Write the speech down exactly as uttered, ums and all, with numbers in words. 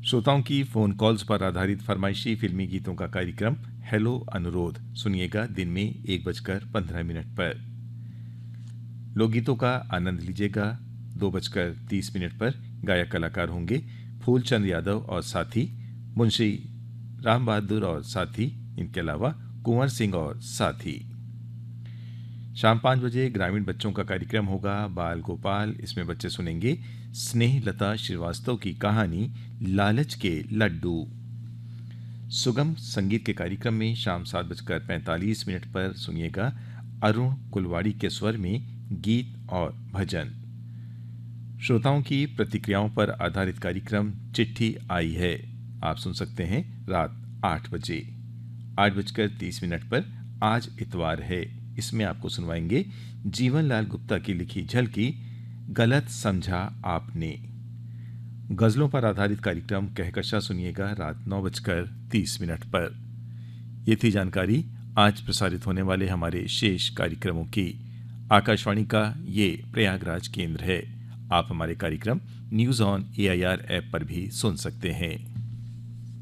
श्रोताओं की phone calls पर आधारित फरमाइशी फिल्मी गीतों का कार्यक्रम हेलो अनुरोध सुनिएगा दिन में एक बजकर पंद्रह मिनट पर। लोकगीतों का आनंद लीजिएगा दो बजकर तीस मिनट पर। गायक कलाकार होंगे फूलचंद यादव और साथी, मुंशी राम बहादुर और साथी, इनके अलावा कुंवर सिंह और साथी। शाम पाँच बजे ग्रामीण बच्चों का कार्यक्रम होगा बाल गोपाल। इसमें बच्चे सुनेंगे स्नेह लता श्रीवास्तव की कहानी लालच के लड्डू। सुगम संगीत के कार्यक्रम में शाम सात बजकर पैंतालीस मिनट पर सुनिएगा अरुण कुलवाड़ी के स्वर में गीत और भजन। श्रोताओं की प्रतिक्रियाओं पर आधारित कार्यक्रम चिट्ठी आई है आप सुन सकते हैं रात आठ बजे। आठ बजकर तीस मिनट पर आज इतवार है, इसमें आपको सुनवाएंगे जीवन लाल गुप्ता की लिखी झलकी गलत समझा आपने। गजलों पर आधारित कार्यक्रम कहकशा सुनिएगा रात नौ बजकर तीस मिनट पर। ये थी जानकारी आज प्रसारित होने वाले हमारे शेष कार्यक्रमों की। आकाशवाणी का ये प्रयागराज केंद्र है। आप हमारे कार्यक्रम news on A I R app पर भी सुन सकते हैं।